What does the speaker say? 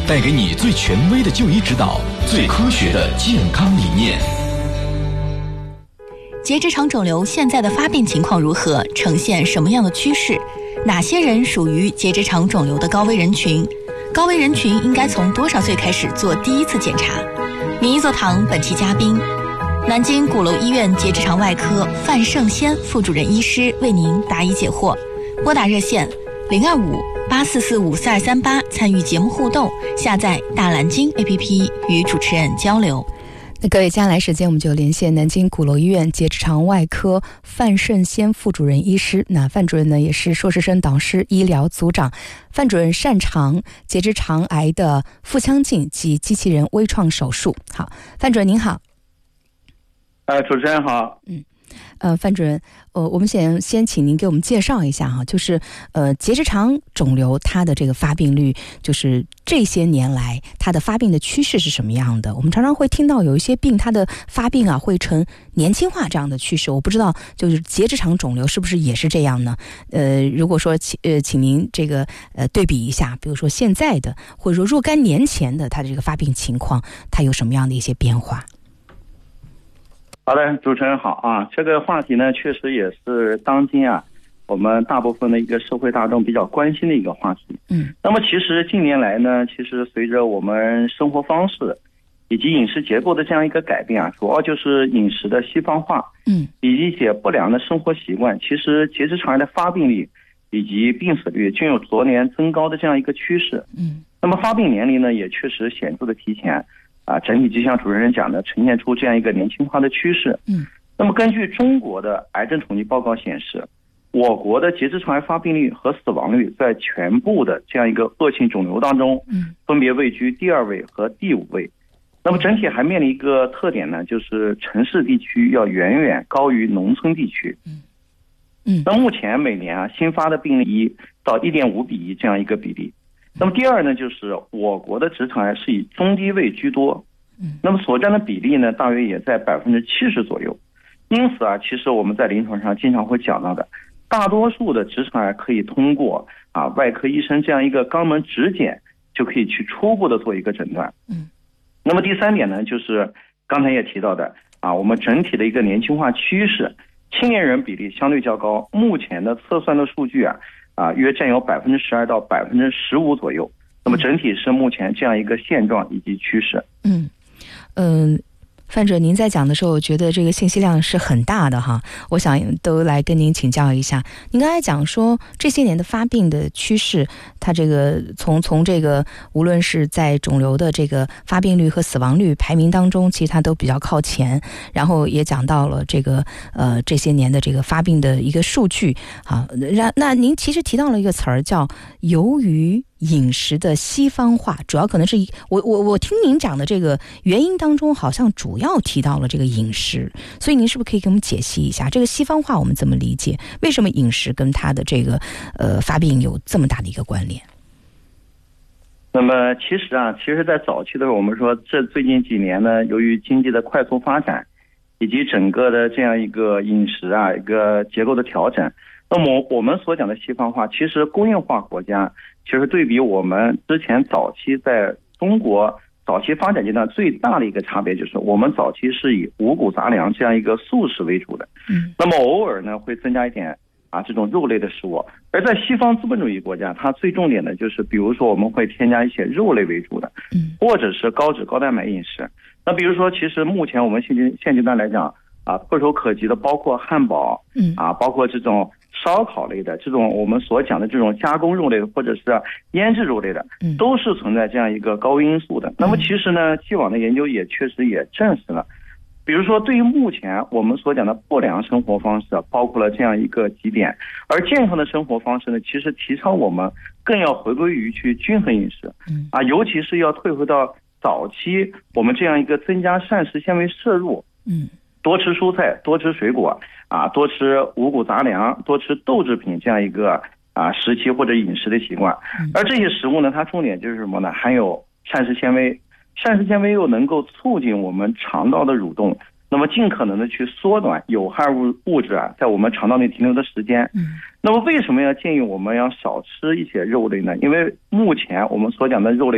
带给你最权威的就医指导，最科学的健康理念。 结直肠肿瘤现在的发病情况如何？呈现什么样的趋势？哪些人属于结直肠肿瘤的高危人群？高危人群应该从多少岁开始做第一次检查？名医座堂本期嘉宾，南京鼓楼医院结直肠外科范胜先副主任医师为您答疑解惑。拨打热线025-8445-4238参与节目互动，下载大蓝鲸 APP 与主持人交流。 那各位，接下来时间我们就连线南京鼓楼医院结直肠外科范胜先副主任医师。那范主任呢，也是硕士生导师、医疗组长。范主任擅长结直肠癌的腹腔镜及机器人微创手术。好，范主任您好。 主持人好。 范主任，我们先请您给我们介绍一下哈，就是结直肠肿瘤它的这个发病率，就是这些年来它的发病的趋势是什么样的？我们常常会听到有一些病它的发病啊会呈年轻化这样的趋势，我不知道就是结直肠肿瘤是不是也是这样呢？如果说请您这个对比一下，比如说现在的或者说若干年前的它的这个发病情况，它有什么样的一些变化？ 好的，主持人好啊。这个话题呢，确实也是当今我们大部分的一个社会大众比较关心的一个话题。那么其实近年来呢，其实随着我们生活方式以及饮食结构的这样一个改变主要就是饮食的西方化，以及一些不良的生活习惯，其实结直肠癌的发病率以及病死率均有逐年增高的这样一个趋势。那么发病年龄呢，也确实显著的提前。整体就像主持人讲的，呈现出这样一个年轻化的趋势。那么根据中国的癌症统计报告显示，我国的结直肠癌发病率和死亡率在全部的这样一个恶性肿瘤当中，分别位居第2位和第5位。那么整体还面临一个特点呢，就是城市地区要远远高于农村地区。那目前每年新发的病例1到1.5比1这样一个比例。那么第二呢，就是我国的直肠癌是以中低位居多，那么所占的比例呢，大约也在70%左右。因此其实我们在临床上经常会讲到的，大多数的直肠癌可以通过外科医生这样一个肛门指检就可以去初步的做一个诊断。那么第3点呢，就是刚才也提到的我们整体的一个年轻化趋势，青年人比例相对较高，目前的测算的数据约占有12%到15%左右。那么整体是目前这样一个现状以及趋势。 范主任，您在讲的时候，我觉得这个信息量是很大的哈，我想都来跟您请教一下。您刚才讲说这些年的发病的趋势，它这个从这个无论是在肿瘤的这个发病率和死亡率排名当中，其实它都比较靠前。然后也讲到了这个这些年的这个发病的一个数据。好，那您其实提到了一个词儿叫由于饮食的西方化，主要可能是我听您讲的这个原因当中，好像主要提到了这个饮食，所以您是不是可以给我们解析一下这个西方化我们怎么理解？为什么饮食跟它的这个发病有这么大的一个关联？ 那么其实在早期的时候，我们说这最近几年呢，由于经济的快速发展以及整个的这样一个饮食一个结构的调整，那么我们所讲的西方化，其实工业化国家其实对比我们之前早期在中国早期发展阶段最大的一个差别，就是我们早期是以五谷杂粮这样一个素食为主的，那么偶尔呢会增加一点这种肉类的食物。而在西方资本主义国家，它最重点的就是比如说我们会添加一些肉类为主的，或者是高脂高蛋白饮食。那比如说其实目前我们现阶段来讲唾手可及的包括汉堡，包括这种烧烤类的，这种我们所讲的这种加工肉类或者是腌制肉类的，都是存在这样一个高危因素的。那么其实呢，既往的研究也确实也证实了，比如说对于目前我们所讲的不良生活方式包括了这样一个几点，而健康的生活方式呢，其实提倡我们更要回归于去均衡饮食，尤其是要退回到早期我们这样一个增加膳食纤维摄入，多吃蔬菜，多吃水果多吃五谷杂粮，多吃豆制品这样一个时期或者饮食的习惯。而这些食物呢，它重点就是什么呢？含有膳食纤维，膳食纤维又能够促进我们肠道的蠕动，那么尽可能的去缩短有害物质在我们肠道内停留的时间。那么为什么要建议我们要少吃一些肉类呢？因为目前我们所讲的肉类